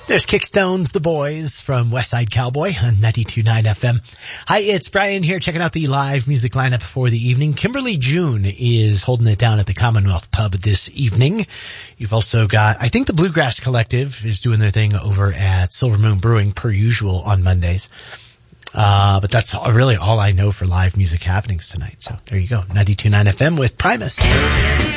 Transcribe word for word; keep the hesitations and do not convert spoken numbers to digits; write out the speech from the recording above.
There's Kickstones, The Boys from West Side Cowboy on ninety-two point nine F M. Hi, it's Brian here checking out the live music lineup for the evening. Kimberly June is holding it down at the Commonwealth Pub this evening. You've also got, I think the Bluegrass Collective is doing their thing over at Silver Moon Brewing per usual on Mondays. Uh, but that's really all I know for live music happenings tonight. So there you go. ninety-two point nine F M with Primus.